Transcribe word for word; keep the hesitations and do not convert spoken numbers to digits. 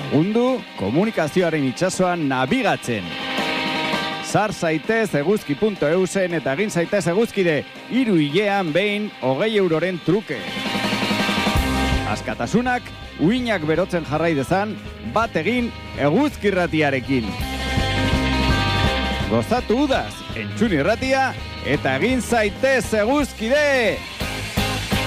Lagundu komunikazioaren itsasoan nabigatzen. Sar zaitez eguzki puntu eusen eta egin zaitez eguzkide hiru hilean behin hogei euroren truke. Askatasunak uinak berotzen jarrai dezan bat egin eguzkirratiarekin. Gozatu udaz, entzun irratia eta egin zaitez eguzkide!